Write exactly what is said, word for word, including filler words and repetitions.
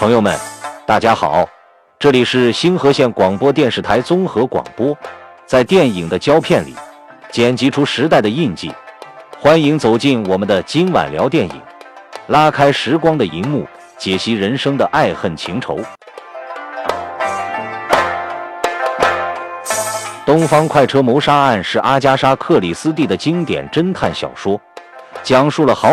朋友们，大家好，这里是星河县广播电视台综合广播，在电影的胶片里剪辑出时代的印记，欢迎走进我们的今晚聊电影，拉开时光的荧幕，解析人生的爱恨情仇。东方快车谋杀案是阿加莎·克里斯蒂的经典侦探小说，讲述了豪